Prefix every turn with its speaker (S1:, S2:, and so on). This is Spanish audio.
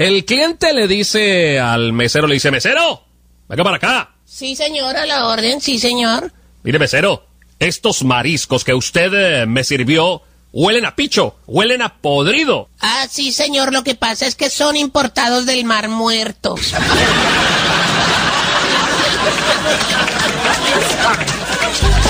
S1: El cliente le dice al mesero, le dice, mesero, venga para acá.
S2: Sí, señor, a la orden, sí, señor.
S1: Mire, mesero, estos mariscos que usted me sirvió huelen a picho, huelen a podrido.
S2: Ah, sí, señor, lo que pasa es que son importados del Mar Muerto.